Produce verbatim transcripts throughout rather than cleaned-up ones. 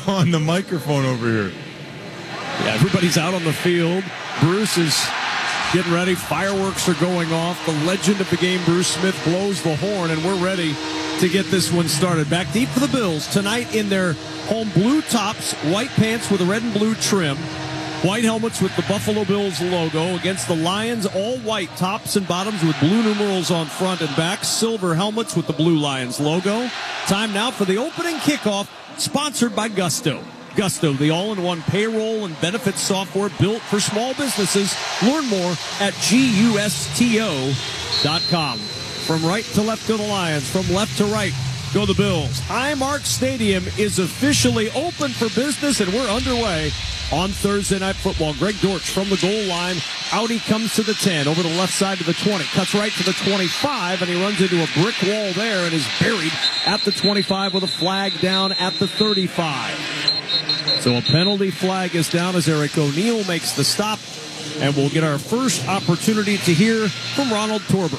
on the microphone over here. Yeah, everybody's out on the field. Bruce is getting ready. Fireworks are going off. The legend of the game, Bruce Smith, blows the horn, and we're ready to get this one started. Back deep for the Bills tonight in their home blue tops, white pants with a red and blue trim, white helmets with the Buffalo Bills logo against the Lions, all white tops and bottoms with blue numerals on front and back, silver helmets with the blue Lions logo. Time now for the opening kickoff, sponsored by Gusto. Gusto, the all-in-one payroll and benefits software built for small businesses. Learn more at gusto dot com. From right to left go the Lions. From left to right go the Bills. Highmark Stadium is officially open for business, and we're underway on Thursday Night Football. Greg Dortch from the goal line. Out he comes to the ten, over the left side to the twenty. Cuts right to the twenty-five, and he runs into a brick wall there and is buried at the twenty-five with a flag down at the thirty-five. So a penalty flag is down as Eric O'Neill makes the stop, and we'll get our first opportunity to hear from Ronald Torber.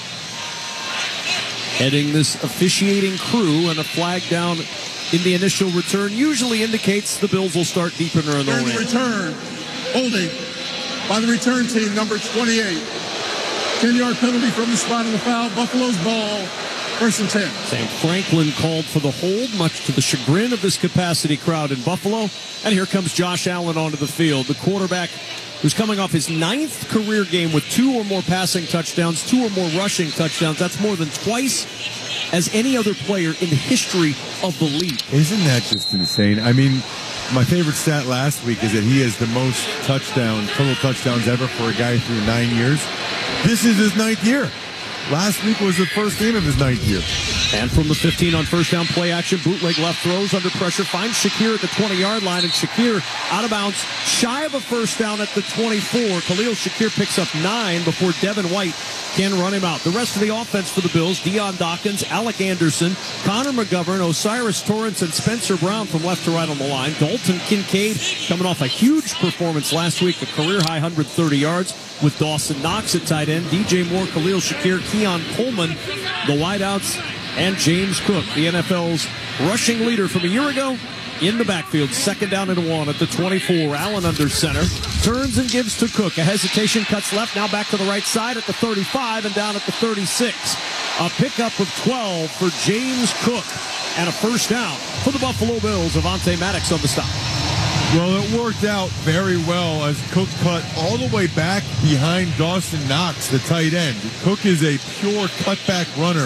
Heading this officiating crew, and a flag down in the initial return usually indicates the Bills will start deep in their own end. Return, holding by the return team, number twenty-eight. ten-yard penalty from the spot of the foul. Buffalo's ball, first and ten. Sam Franklin called for the hold, much to the chagrin of this capacity crowd in Buffalo. And here comes Josh Allen onto the field, the quarterback who's coming off his ninth career game with two or more passing touchdowns, two or more rushing touchdowns. That's more than twice as any other player in the history of the league. Isn't that just insane? I mean, my favorite stat last week is that he has the most touchdowns, total touchdowns ever for a guy through nine years. This is his ninth year. Last week was the first game of his ninth year. And from the fifteen on first down, play action, bootleg left throws under pressure, finds Shakir at the twenty-yard line, and Shakir out of bounds, shy of a first down at the twenty-four. Khalil Shakir picks up nine before Devin White can run him out. The rest of the offense for the Bills, Deion Dawkins, Alec Anderson, Connor McGovern, Osiris Torrance, and Spencer Brown from left to right on the line. Dalton Kincaid coming off a huge performance last week, a career-high one hundred thirty yards, with Dawson Knox at tight end, D J Moore, Khalil Shakir, Keon Coleman, the wideouts, and James Cook, the N F L's rushing leader from a year ago, in the backfield. Second down and one at the twenty-four. Allen under center. Turns and gives to Cook. A hesitation, cuts left. Now back to the right side at the thirty-five and down at the thirty-six. A pickup of twelve for James Cook. And a first down for the Buffalo Bills. Avonte Maddox on the stop. Well, it worked out very well as Cook cut all the way back behind Dawson Knox, the tight end. Cook is a pure cutback runner.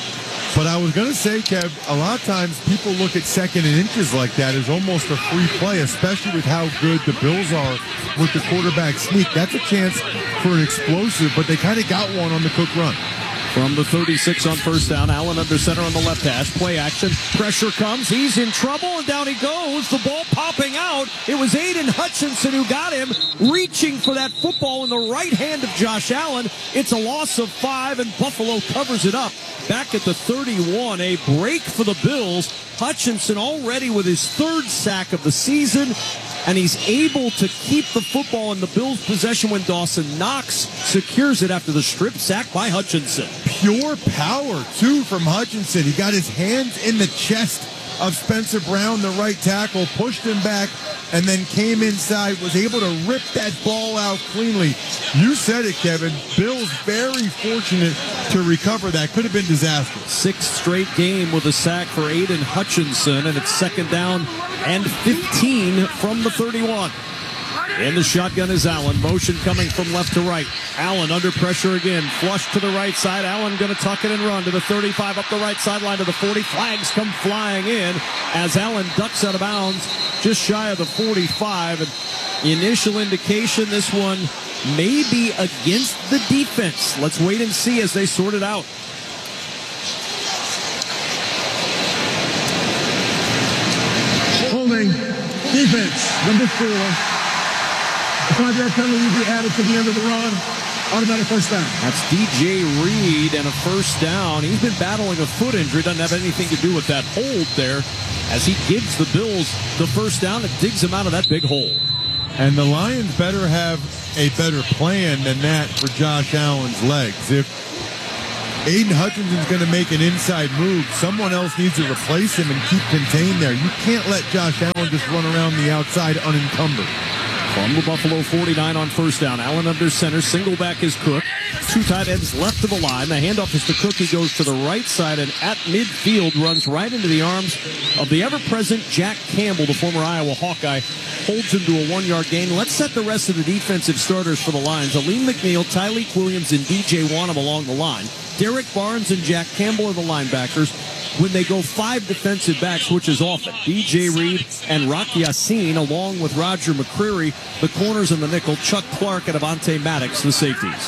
But I was going to say, Kev, a lot of times people look at second and inches like that as almost a free play, especially with how good the Bills are with the quarterback sneak. That's a chance for an explosive, but they kind of got one on the Cook run. From the thirty-six on first down, Allen under center on the left hash. Play action. Pressure comes. He's in trouble, and down he goes. The ball popping out. It was Aiden Hutchinson who got him, reaching for that football in the right hand of Josh Allen. It's a loss of five, and Buffalo covers it up. Back at the thirty-one, a break for the Bills. Hutchinson already with his third sack of the season, and he's able to keep the football in the Bills' possession when Dawson Knox secures it after the strip sack by Hutchinson. Pure power, too, from Hutchinson. He got his hands in the chest of Spencer Brown, the right tackle, pushed him back, and then came inside, was able to rip that ball out cleanly. You said it, Kevin. Bills very fortunate to recover that. Could have been disastrous. Sixth straight game with a sack for Aiden Hutchinson, and it's second down and fifteen from the thirty-one. In the shotgun is Allen. Motion coming from left to right. Allen under pressure again. Flush to the right side. Allen going to tuck it and run to the thirty-five, up the right sideline to the forty. Flags come flying in as Allen ducks out of bounds just shy of the forty-five. And initial indication this one may be against the defense. Let's wait and see as they sort it out. Holding defense, number four. The five-yard penalty will be added to the end of the run. Automatic first down. That's D J Reed and a first down. He's been battling a foot injury. Doesn't have anything to do with that hold there as he gives the Bills the first down and digs him out of that big hole. And the Lions better have a better plan than that for Josh Allen's legs. If Aiden Hutchinson's going to make an inside move. Someone else needs to replace him and keep contained there. You can't let Josh Allen just run around the outside unencumbered. From the Buffalo forty-nine on first down. Allen under center. Single back is Cook. Two tight ends left of the line. The handoff is to Cook. He goes to the right side and at midfield runs right into the arms of the ever-present Jack Campbell, the former Iowa Hawkeye. Holds him to a one-yard gain. Let's set the rest of the defensive starters for the Lions. Aleem McNeil, Tyleek Williams, and D J Wanham along the line. Derek Barnes and Jack Campbell are the linebackers. When they go five defensive backs, which is often, D J Reed and Rock Yassin, along with Roger McCreary, the corners and the nickel, Chuck Clark and Avonte Maddox, the safeties.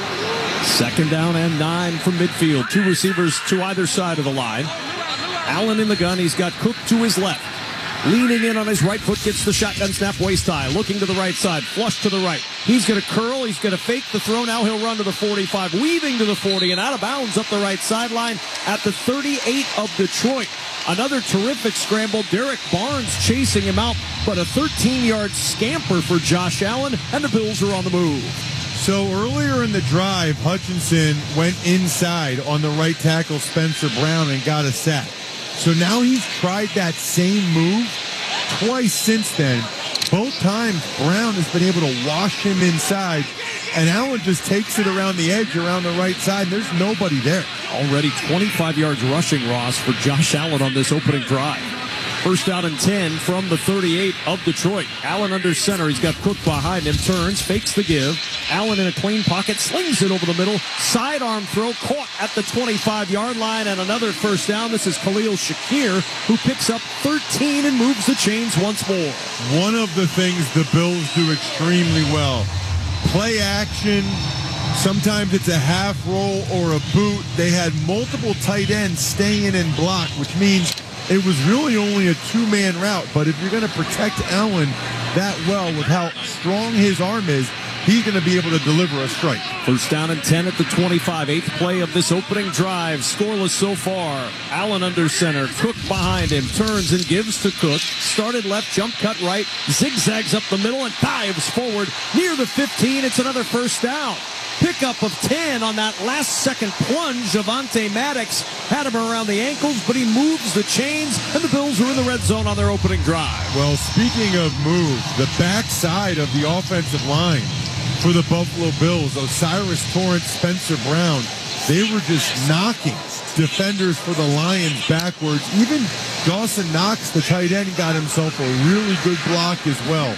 Second down and nine from midfield. Two receivers to either side of the line. Allen in the gun. He's got Cook to his left. Leaning in on his right foot, gets the shotgun snap, waist high. Looking to the right side, flush to the right. He's going to curl. He's going to fake the throw. Now he'll run to the forty-five, weaving to the forty, and out of bounds up the right sideline at the thirty-eight of Detroit. Another terrific scramble. Derek Barnes chasing him out, but a thirteen-yard scamper for Josh Allen, and the Bills are on the move. So earlier in the drive, Hutchinson went inside on the right tackle, Spencer Brown, and got a sack. So now he's tried that same move twice since then. Both times, Brown has been able to wash him inside, and Allen just takes it around the edge, around the right side, and there's nobody there. Already twenty-five yards rushing, Ross, for Josh Allen on this opening drive. First down and ten from the thirty-eight of Detroit. Allen under center. He's got Cook behind him. Turns, fakes the give. Allen in a clean pocket, slings it over the middle. Sidearm throw, caught at the twenty-five-yard line, and another first down. This is Khalil Shakir, who picks up thirteen and moves the chains once more. One of the things the Bills do extremely well, play action. Sometimes it's a half roll or a boot. They had multiple tight ends staying in and block, which means it was really only a two-man route. But if you're going to protect Allen that well with how strong his arm is, he's going to be able to deliver a strike. First down and ten at the twenty-five. Eighth play of this opening drive. Scoreless so far. Allen under center. Cook behind him. Turns and gives to Cook. Started left, jump cut right. Zigzags up the middle and dives forward near the fifteen. It's another first down. Pickup of ten on that last second plunge. Avonte Maddox had him around the ankles, but he moves the chains, and the Bills are in the red zone on their opening drive. Well, speaking of moves, the backside of the offensive line for the Buffalo Bills, Osiris Torrance, Spencer Brown, they were just knocking defenders for the Lions backwards. Even Dawson Knox, the tight end, got himself a really good block as well.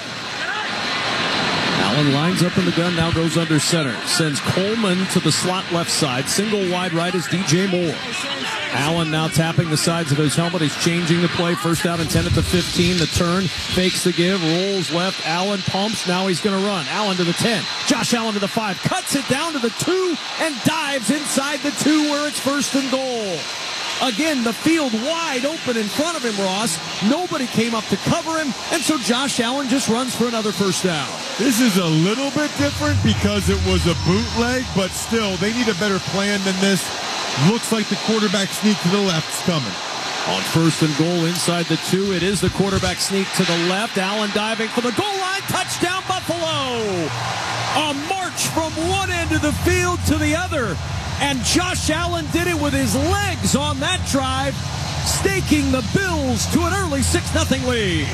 Allen lines up in the gun, now goes under center. Sends Coleman to the slot left side. Single wide right is D J Moore. Allen now tapping the sides of his helmet. He's changing the play. First down and ten at the fifteen. The turn, fakes the give, rolls left. Allen pumps. Now he's going to run. Allen to the ten. Josh Allen to the five. Cuts it down to the two and dives inside the two where it's first and goal. Again, the field wide open in front of him, Ross. Nobody came up to cover him, and so Josh Allen just runs for another first down. This is a little bit different because it was a bootleg, but still, they need a better plan than this. Looks like the quarterback sneak to the left's coming. On first and goal inside the two, it is the quarterback sneak to the left. Allen diving for the goal line. Touchdown, Buffalo! A march from one end of the field to the other. And Josh Allen did it with his legs on that drive, staking the Bills to an early six nothing lead.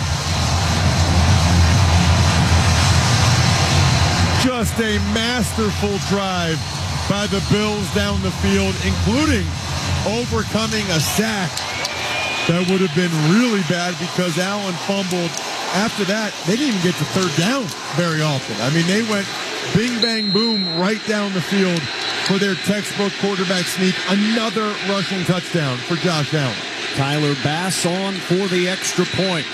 Just a masterful drive by the Bills down the field, including overcoming a sack that would have been really bad because Allen fumbled. After that, they didn't even get to third down very often. I mean, they went bing, bang, boom right down the field for their textbook quarterback sneak. Another rushing touchdown for Josh Allen. Tyler Bass on for the extra point.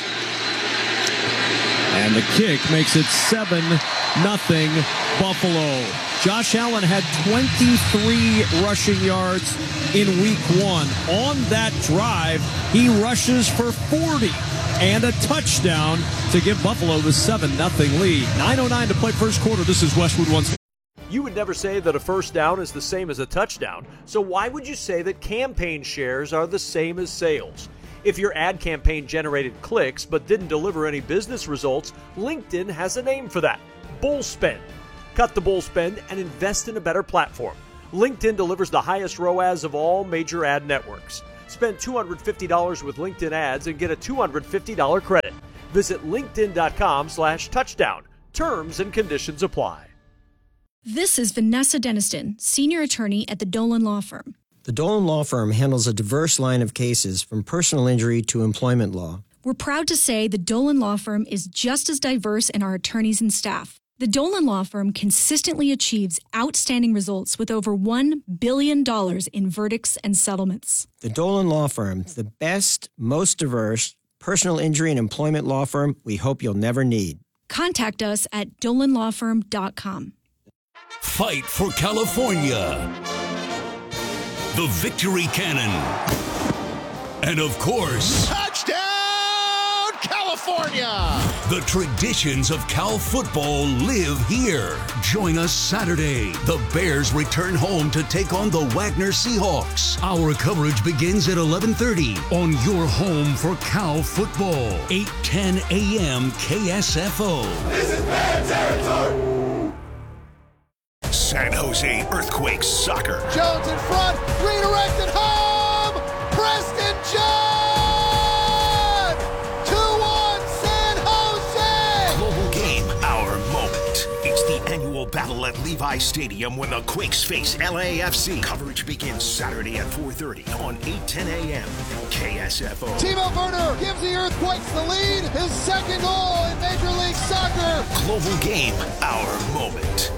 And the kick makes it seven nothing Buffalo. Josh Allen had twenty-three rushing yards in week one. On that drive, he rushes for forty and a touchdown to give Buffalo the seven nothing lead. nine oh nine to play first quarter. This is Westwood One. You would never say that a first down is the same as a touchdown, so why would you say that campaign shares are the same as sales? If your ad campaign generated clicks but didn't deliver any business results, LinkedIn has a name for that: bull spend. Cut the bull spend and invest in a better platform. LinkedIn delivers the highest R O A S of all major ad networks. Spend two hundred fifty dollars with LinkedIn ads and get a two hundred fifty dollars credit. Visit linkedin.com slash touchdown. Terms and conditions apply. This is Vanessa Deniston, senior attorney at the Dolan Law Firm. The Dolan Law Firm handles a diverse line of cases from personal injury to employment law. We're proud to say the Dolan Law Firm is just as diverse in our attorneys and staff. The Dolan Law Firm consistently achieves outstanding results with over one billion dollars in verdicts and settlements. The Dolan Law Firm, the best, most diverse personal injury and employment law firm we hope you'll never need. Contact us at dolan law firm dot com. Fight for California. The Victory Cannon. And of course, touchdown, California! The traditions of Cal football live here. Join us Saturday. The Bears return home to take on the Wagner Seahawks. Our coverage begins at eleven thirty on your home for Cal football. eight ten a.m. K S F O. This is Bear territory! San Jose Earthquakes soccer. Jones in front, redirected home! Preston John! two one San Jose! Global game, our moment. It's the annual battle at Levi Stadium when the Quakes face L A F C. Coverage begins Saturday at four thirty on eight ten a.m. K S F O. Timo Werner gives the Earthquakes the lead. His second goal in Major League Soccer. Global game, our moment.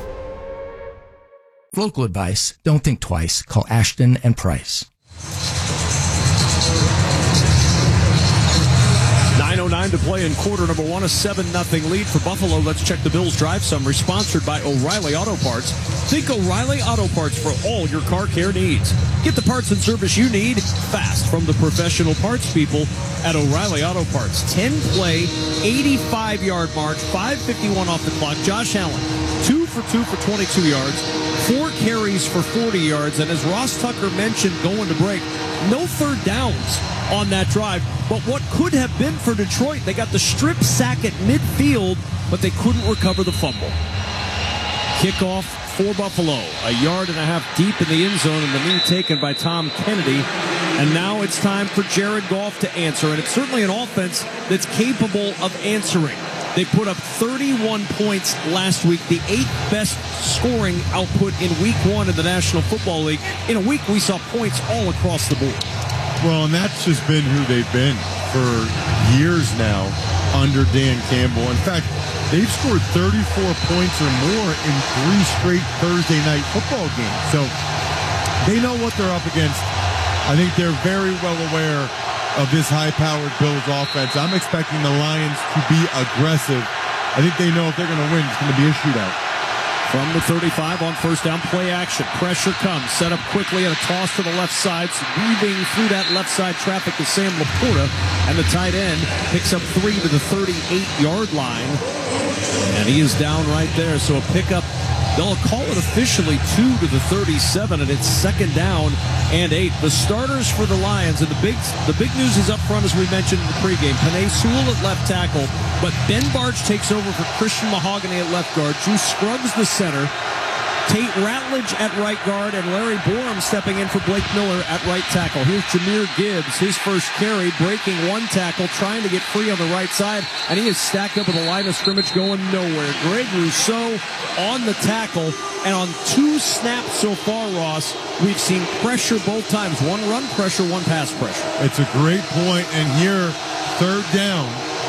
Local advice, don't think twice. Call Ashton and Price. nine oh nine to play in quarter number one, a seven nothing lead for Buffalo. Let's check the Bills Drive Summary, sponsored by O'Reilly Auto Parts. Think O'Reilly Auto Parts for all your car care needs. Get the parts and service you need fast from the professional parts people at O'Reilly Auto Parts. ten play, eighty-five yard mark, five fifty-one off the clock. Josh Allen, two for two for twenty-two yards, four carries for forty yards, and as Ross Tucker mentioned going to break, no third downs on that drive. But what could have been for Detroit, they got the strip sack at midfield, but they couldn't recover the fumble. Kickoff for Buffalo, a yard and a half deep in the end zone, and the knee taken by Tom Kennedy. And now it's time for Jared Goff to answer, and it's certainly an offense that's capable of answering. They put up thirty-one points last week, the eighth best scoring output in week one of the National Football League. In a week, we saw points all across the board. Well, and that's just been who they've been for years now under Dan Campbell. In fact, they've scored thirty-four points or more in three straight Thursday night football games. So they know what they're up against. I think they're very well aware of this high-powered Bills offense. I'm expecting the Lions to be aggressive. I think they know if they're going to win, it's going to be a shootout. From the thirty-five on first down, play action. Pressure comes, set up quickly, and a toss to the left side. Weaving through that left side traffic is Sam Laporta, and the tight end picks up three to the thirty-eight yard line. And he is down right there, so a pickup. They'll call it officially two to the thirty-seven, and it's second down and eight. The starters for the Lions, and the big the big news is up front, as we mentioned in the pregame. Penei Sewell at left tackle, but Ben Bartch takes over for Christian Mahogany at left guard. Drew Scruggs the center. Tate Ratledge at right guard, and Larry Borum stepping in for Blake Miller at right tackle. Here's Jahmyr Gibbs, his first carry, breaking one tackle, trying to get free on the right side, and he is stacked up with a line of scrimmage going nowhere. Greg Rousseau on the tackle, and on two snaps so far, Ross, we've seen pressure both times. One run pressure, one pass pressure. It's a great point, and here, third down,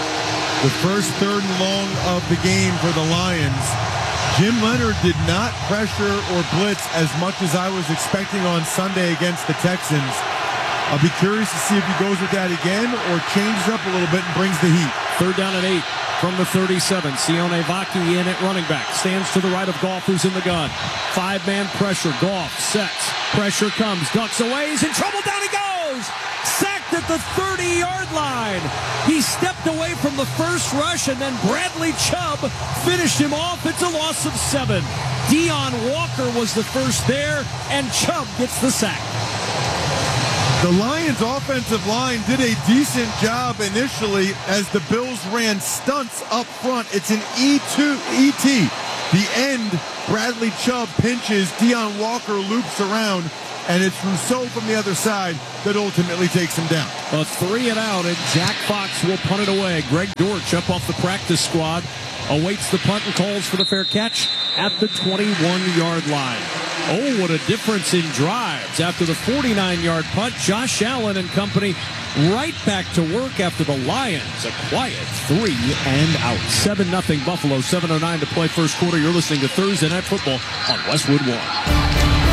the first third and long of the game for the Lions. Jim Leonard did not pressure or blitz as much as I was expecting on Sunday against the Texans. I'll be curious to see if he goes with that again or changes up a little bit and brings the heat. Third down and eight from the thirty-seven. Sione Vaki in at running back. Stands to the right of Goff, who's in the gun. Five-man pressure. Goff sets. Pressure comes. Ducks away. He's in trouble. Down he goes. Sacked at the thirty-yard line. He stepped away from the first rush, and then Bradley Chubb finished him off. It's a loss of seven. Deon Walker was the first there, and Chubb gets the sack. The Lions' offensive line did a decent job initially as the Bills ran stunts up front. It's an E two E T. The end Bradley Chubb pinches. Deion Walker loops around. And it's Rousseau from the other side that ultimately takes him down. A three and out, and Jack Fox will punt it away. Greg Dortch up off the practice squad awaits the punt and calls for the fair catch at the twenty-one-yard line. Oh, what a difference in drives. After the forty-nine-yard punt, Josh Allen and company right back to work after the Lions. A quiet three and out. seven nothing Buffalo, seven oh nine to play first quarter. You're listening to Thursday Night Football on Westwood One.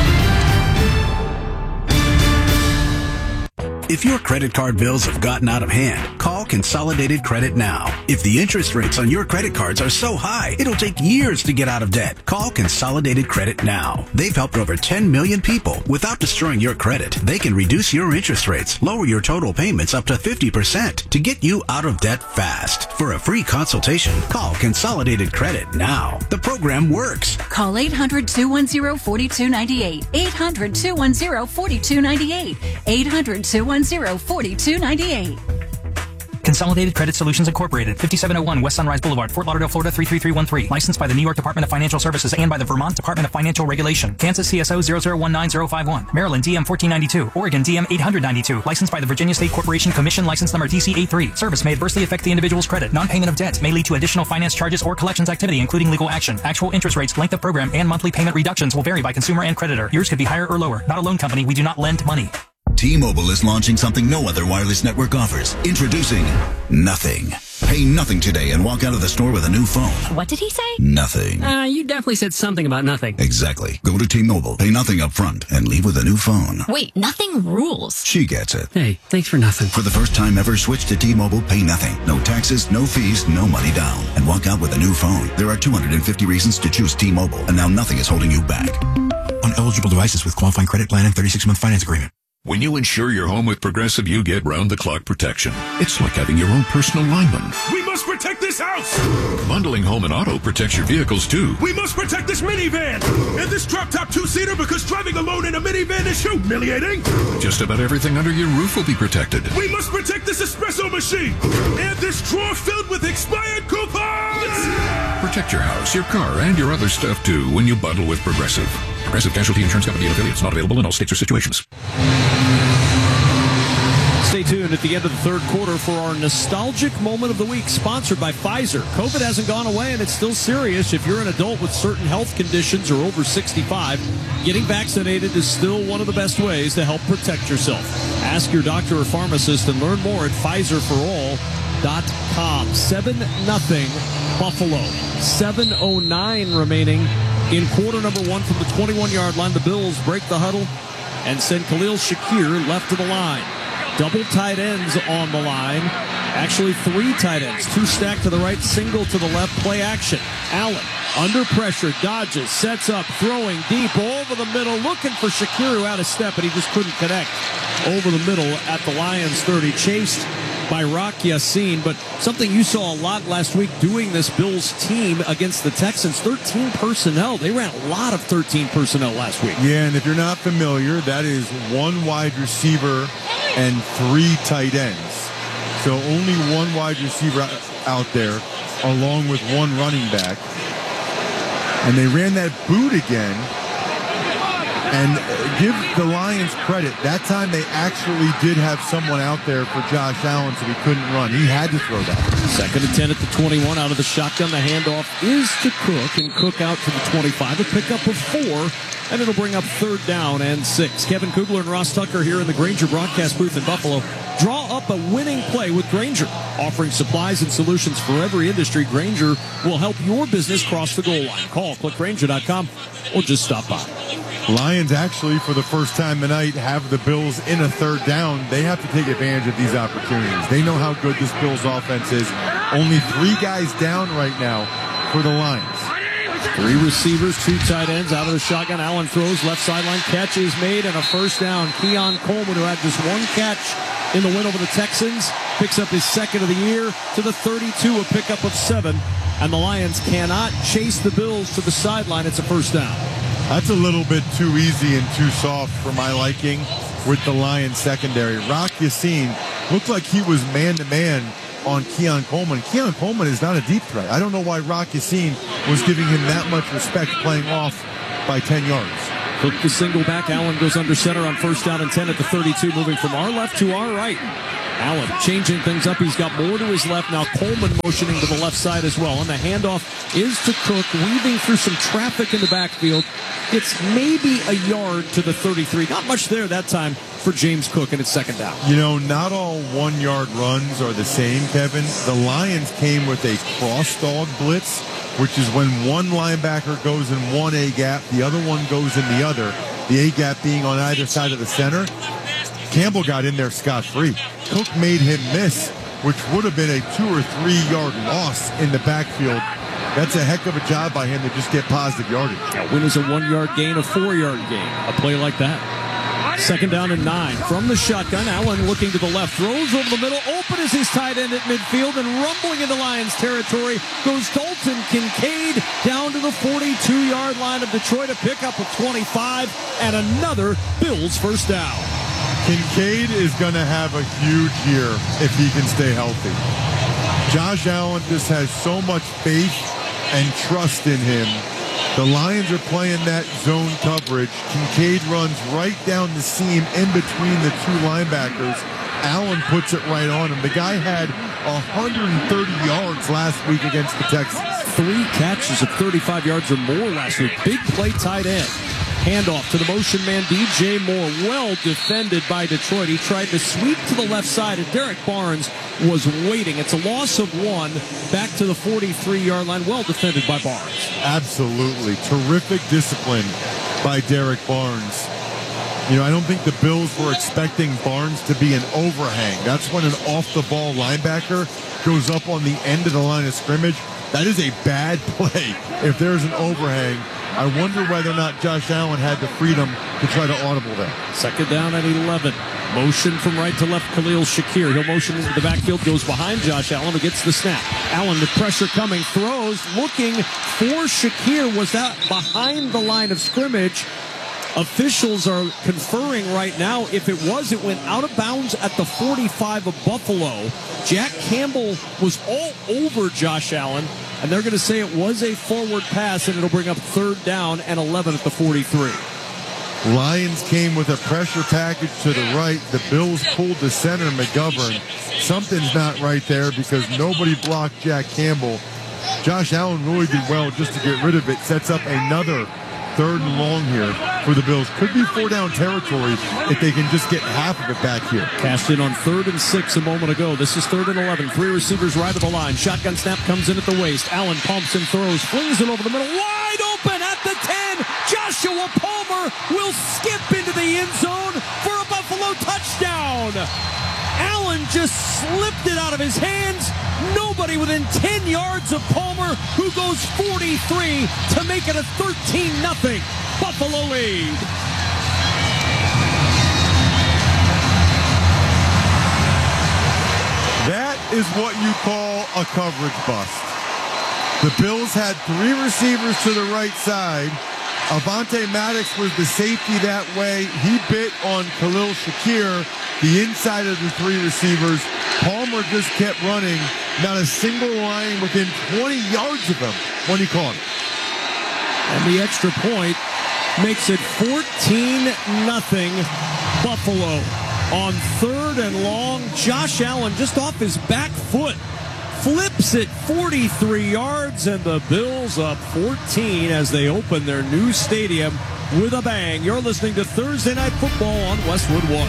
If your credit card bills have gotten out of hand, call Consolidated Credit now. If the interest rates on your credit cards are so high, it'll take years to get out of debt. Call Consolidated Credit now. They've helped over ten million people without destroying your credit. They can reduce your interest rates, lower your total payments up to fifty percent to get you out of debt fast. For a free consultation, call Consolidated Credit now. The program works. Call eight hundred, two one zero, four two nine eight. eight hundred, two one zero, four two nine eight. eight hundred, two one zero, four two nine eight. Consolidated Credit Solutions Incorporated, fifty-seven oh one West Sunrise Boulevard, Fort Lauderdale, Florida three three three one three. Licensed by the New York Department of Financial Services and by the Vermont Department of Financial Regulation. Kansas C S O zero zero one nine zero five one. Maryland D M fourteen ninety-two. Oregon D M eight ninety-two. Licensed by the Virginia State Corporation Commission. License number D C A three. Service may adversely affect the individual's credit. Non-payment of debt may lead to additional finance charges or collections activity, including legal action. Actual interest rates, length of program, and monthly payment reductions will vary by consumer and creditor. Yours could be higher or lower. Not a loan company. We do not lend money. T-Mobile is launching something no other wireless network offers. Introducing Nothing. Pay nothing today and walk out of the store with a new phone. What did he say? Nothing. Uh, you definitely said something about nothing. Exactly. Go to T-Mobile, pay nothing up front, and leave with a new phone. Wait, nothing rules. She gets it. Hey, thanks for nothing. For the first time ever, switch to T-Mobile, pay nothing. No taxes, no fees, no money down. And walk out with a new phone. There are two hundred fifty reasons to choose T-Mobile, and now nothing is holding you back. On eligible devices with qualifying credit plan and thirty-six month finance agreement. When you insure your home with Progressive, you get round-the-clock protection. It's like having your own personal lineman. We must protect this house! Bundling home and auto protects your vehicles, too. We must protect this minivan! And this drop-top two-seater, because driving alone in a minivan is humiliating! Just about everything under your roof will be protected. We must protect this espresso machine! And this drawer filled with expired coupons! Protect your house, your car, and your other stuff, too, when you bundle with Progressive. Progressive Casualty Insurance Company and affiliates. Not available in all states or situations. Stay tuned at the end of the third quarter for our nostalgic moment of the week, sponsored by Pfizer. COVID hasn't gone away, and it's still serious. If you're an adult with certain health conditions or over sixty-five, getting vaccinated is still one of the best ways to help protect yourself. Ask your doctor or pharmacist and learn more at Pfizer for all dot com. seven nothing Buffalo. seven oh nine remaining in quarter number one from the twenty-one-yard line. The Bills break the huddle and send Khalil Shakir left to the line. Double tight ends on the line. Actually, three tight ends. Two stacked to the right, single to the left. Play action. Allen, under pressure, dodges, sets up, throwing deep over the middle, looking for Shakir, who out of step, and he just couldn't connect over the middle at the Lions' thirty. Chased by Rock Ya-Sin, but something you saw a lot last week doing this Bills team against the Texans, thirteen personnel. They ran a lot of thirteen personnel last week. Yeah, and if you're not familiar, that is one wide receiver and three tight ends. So only one wide receiver out there along with one running back. And they ran that boot again. And give the Lions credit. That time they actually did have someone out there for Josh Allen, so he couldn't run. He had to throw that. Second and ten at the twenty-one. Out of the shotgun, the handoff is to Cook, and Cook out to the twenty-five. A pickup of four, and it'll bring up third down and six. Kevin Kugler and Ross Tucker here in the Grainger broadcast booth in Buffalo. Draw up a winning play with Grainger. Offering supplies and solutions for every industry, Grainger will help your business cross the goal line. Call click grainger dot com or just stop by. Lions actually, for the first time tonight, have the Bills in a third down. They have to take advantage of these opportunities. They know how good this Bills offense is. Only three guys down right now for the Lions. Three receivers, two tight ends out of the shotgun. Allen throws, left sideline, catch is made, and a first down. Keon Coleman, who had just one catch in the win over the Texans, picks up his second of the year to the thirty-two, a pickup of seven. And the Lions cannot chase the Bills to the sideline. It's a first down. That's a little bit too easy and too soft for my liking with the Lions secondary. Rock Ya-Sin looked like he was man-to-man on Keon Coleman. Keon Coleman is not a deep threat. I don't know why Rock Yassin was giving him that much respect playing off by ten yards. Look the single back. Allen goes under center on first down and ten at the thirty-two, moving from our left to our right. Allen changing things up. He's got more to his left. Now Coleman motioning to the left side as well. And the handoff is to Cook, weaving through some traffic in the backfield. It's maybe a yard to the thirty-three. Not much there that time for James Cook, and it's second down. You know, not all one-yard runs are the same, Kevin. The Lions came with a cross-dog blitz, which is when one linebacker goes in one A-gap, the other one goes in the other, the A-gap being on either side of the center. Campbell got in there scot-free. Cook made him miss, which would have been a two or three yard loss in the backfield. That's a heck of a job by him to just get positive yardage. That win is a one-yard gain, a four-yard gain. A play like that. Second down and nine. From the shotgun, Allen looking to the left. Throws over the middle. Open is his tight end at midfield. And rumbling into Lions territory goes Dalton Kincaid down to the forty-two-yard line of Detroit. A pickup of twenty-five and another Bills first down. Kincaid is going to have a huge year if he can stay healthy. Josh Allen just has so much faith and trust in him. The Lions are playing that zone coverage. Kincaid runs right down the seam in between the two linebackers. Allen puts it right on him. The guy had one hundred thirty yards last week against the Texans. Three catches of thirty-five yards or more last week. Big play tight end. Handoff to the motion man, D J Moore. Well defended by Detroit. He tried to sweep to the left side, and Derek Barnes was waiting. It's a loss of one. Back to the forty-three-yard line. Well defended by Barnes. Absolutely. Terrific discipline by Derek Barnes. You know, I don't think the Bills were expecting Barnes to be an overhang. That's when an off-the-ball linebacker goes up on the end of the line of scrimmage. That is a bad play if there's an overhang. I wonder whether or not Josh Allen had the freedom to try to audible that. Second down at eleven. Motion from right to left, Khalil Shakir. He'll motion into the backfield, goes behind Josh Allen, who gets the snap. Allen with pressure coming, throws, looking for Shakir. Was that behind the line of scrimmage? Officials are conferring right now. If it was, it went out of bounds at the forty-five of Buffalo. Jack Campbell was all over Josh Allen, and they're going to say it was a forward pass, and it'll bring up third down and eleven at the forty-three. Lions came with a pressure package to the right. The Bills pulled the center, McGovern. Something's not right there because nobody blocked Jack Campbell. Josh Allen really did well just to get rid of it. Sets up another third and long here for the Bills. Could be four down territory if they can just get half of it back here. Cashed in on third and six a moment ago. This is third and eleven. Three receivers right of the line. Shotgun snap comes in at the waist. Allen pumps and throws. Flings it over the middle. Wide open at the ten. Joshua Palmer will skip into the end zone for a Buffalo touchdown. Allen just slipped it out of his hands. Nobody within ten yards of Palmer, who goes forty-three to make it a thirteen nothing Buffalo lead. That is what you call a coverage bust. The Bills had three receivers to the right side. Avonte Maddox was the safety that way. He bit on Khalil Shakir, the inside of the three receivers. Palmer just kept running. Not a single line within twenty yards of him when he caught it. And the extra point makes it fourteen nothing Buffalo. On third and long, Josh Allen just off his back foot flips it forty-three yards, and the Bills up fourteen as they open their new stadium with a bang. You're listening to Thursday Night Football on Westwood One.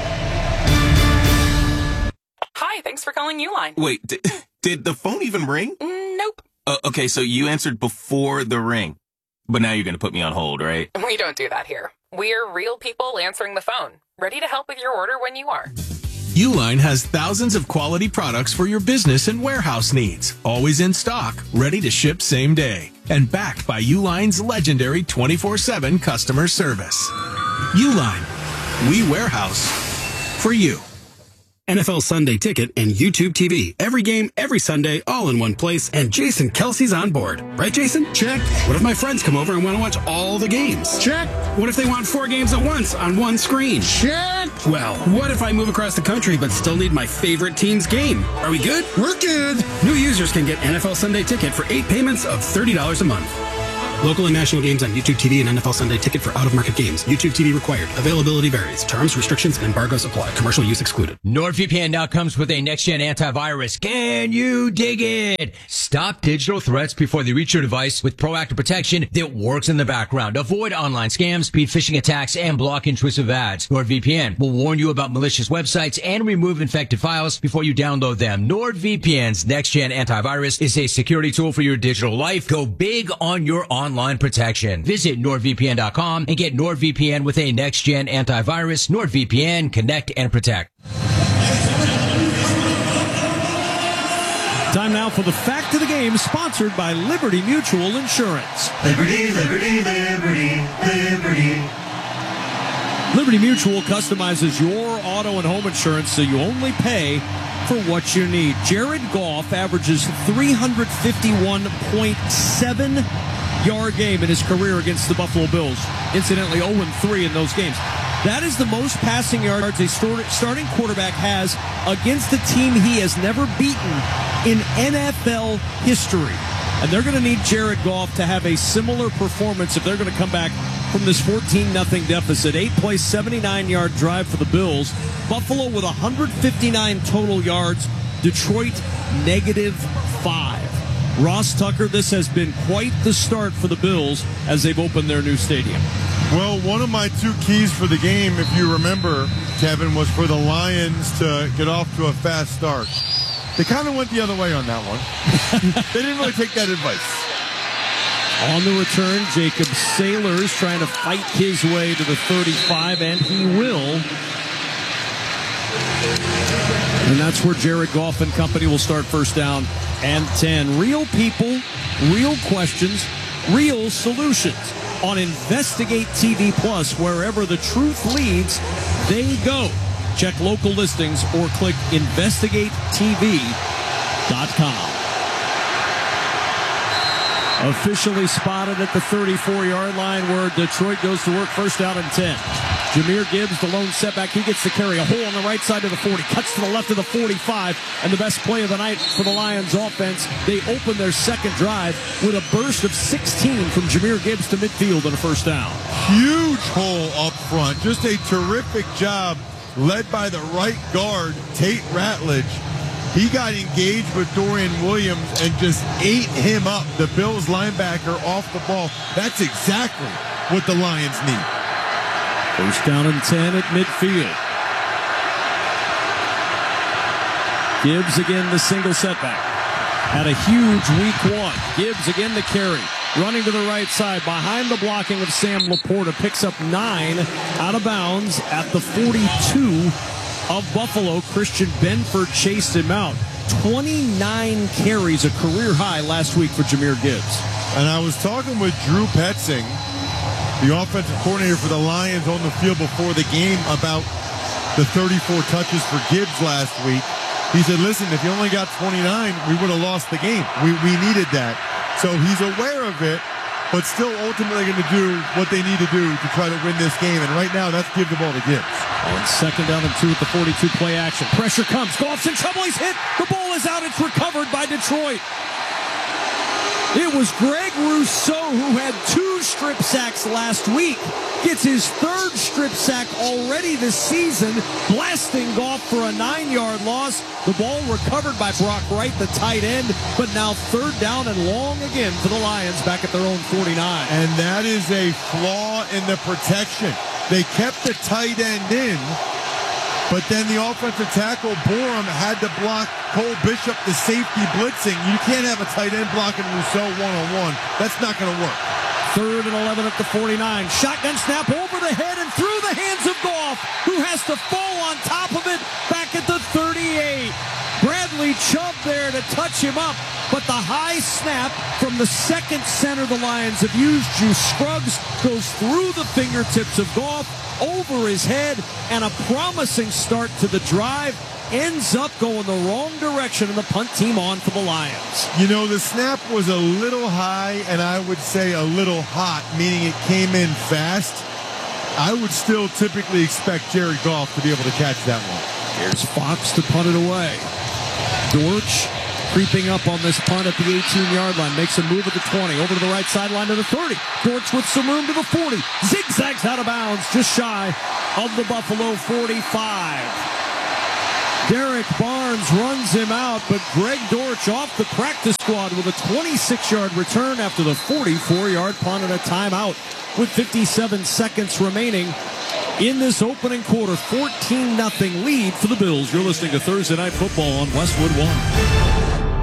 Hi, thanks for calling Uline. Wait, did, did the phone even ring? Mm, nope. Uh, okay, so you answered before the ring. But now you're going to put me on hold, right? We don't do that here. We're real people answering the phone, ready to help with your order when you are. Uline has thousands of quality products for your business and warehouse needs. Always in stock, ready to ship same day. And backed by Uline's legendary twenty-four seven customer service. Uline. We warehouse for you. N F L Sunday Ticket and YouTube T V. Every game, every Sunday, all in one place. And Jason Kelsey's on board. Right, Jason? Check. What if my friends come over and want to watch all the games? Check. What if they want four games at once on one screen? Check. Well, what if I move across the country but still need my favorite team's game? Are we good? We're good. New users can get N F L Sunday Ticket for eight payments of thirty dollars a month. Local and national games on YouTube T V and N F L Sunday Ticket for out-of-market games. YouTube T V required. Availability varies. Terms, restrictions, and embargoes apply. Commercial use excluded. NordVPN now comes with a next-gen antivirus. Can you dig it? Stop digital threats before they reach your device with proactive protection that works in the background. Avoid online scams, speed phishing attacks, and block intrusive ads. NordVPN will warn you about malicious websites and remove infected files before you download them. NordVPN's next-gen antivirus is a security tool for your digital life. Go big on your online Online protection. Visit NordVPN dot com and get NordVPN with a next-gen antivirus. NordVPN, connect and protect. Time now for the fact of the game, sponsored by Liberty Mutual Insurance. Liberty, Liberty, Liberty, Liberty. Liberty Mutual customizes your auto and home insurance so you only pay for what you need. Jared Goff averages three fifty-one point seven yard game in his career against the Buffalo Bills. Incidentally, oh and three in those games. That is the most passing yards a starting quarterback has against a team he has never beaten in N F L history. And they're going to need Jared Goff to have a similar performance if they're going to come back from this fourteen nothing deficit. Eight-play, seventy-nine yard drive for the Bills. Buffalo with one hundred fifty-nine total yards. Detroit, negative five. Ross Tucker, this has been quite the start for the Bills as they've opened their new stadium. Well, one of my two keys for the game, if you remember, Kevin, was for the Lions to get off to a fast start. They kind of went the other way on that one. They didn't really take that advice. On the return, Jacob Sailors trying to fight his way to the thirty-five, and he will. And that's where Jared Goff and company will start first down and ten. Real people, real questions, real solutions on Investigate T V Plus. Wherever the truth leads, they go. Check local listings or click investigate T V dot com. Officially spotted at the thirty-four yard line where Detroit goes to work, first down and ten. Jahmyr Gibbs, the lone setback. He gets to carry a hole on the right side of the forty, cuts to the left of the forty-five, and the best play of the night for the Lions offense. They open their second drive with a burst of sixteen from Jahmyr Gibbs to midfield on a first down. Huge hole up front. Just a terrific job led by the right guard, Tate Ratledge. He got engaged with Dorian Williams and just ate him up. The Bills linebacker off the ball. That's exactly what the Lions need. First down and ten at midfield. Gibbs again the single setback. Had a huge week one. Gibbs again the carry. Running to the right side behind the blocking of Sam Laporta. Picks up nine out of bounds at the forty-two of Buffalo. Christian Benford chased him out. twenty-nine carries, a career high last week for Jahmyr Gibbs. And I was talking with Drew Petzing, the offensive coordinator for the Lions, on the field before the game about the thirty-four touches for Gibbs last week. He said, listen, if you only got twenty-nine, we would have lost the game. We, we needed that. So he's aware of it, but still ultimately going to do what they need to do to try to win this game. And right now, that's give the ball to Gibbs. On second down and two at the forty-two, play action. Pressure comes. Goff's in trouble. He's hit. The ball is out. It's recovered by Detroit. It was Greg Rousseau who had two strip sacks last week. Gets his third strip sack already this season, blasting Goff for a nine-yard loss. The ball recovered by Brock Wright, the tight end, but now third down and long again for the Lions back at their own forty-nine. And that is a flaw in the protection. They kept the tight end in, but then the offensive tackle, Borum, had to block Cole Bishop, the safety blitzing. You can't have a tight end blocking Rousseau one-on-one. That's not going to work. Third and eleven at the forty-nine. Shotgun snap over the head and through the hands of Goff, who has to fall on top of it back at the thirty-eight. Bradley Chubb there to touch him up, but the high snap from the second center the Lions have used, Juice Scruggs, goes through the fingertips of Goff, over his head, and a promising start to the drive ends up going the wrong direction and the punt team on for the Lions. You know, the snap was a little high and I would say a little hot, meaning it came in fast. I would still typically expect Jared Goff to be able to catch that one. Here's Fox to punt it away. Dortch creeping up on this punt at the eighteen-yard line. Makes a move at the twenty. Over to the right sideline to the thirty. Dortch with some room to the forty. Zigzags out of bounds. Just shy of the Buffalo forty-five. Derek Barnes runs him out, but Greg Dortch off the practice squad with a twenty-six-yard return after the forty-four-yard punt and a timeout with fifty-seven seconds remaining in this opening quarter. fourteen nothing lead for the Bills. You're listening to Thursday Night Football on Westwood One.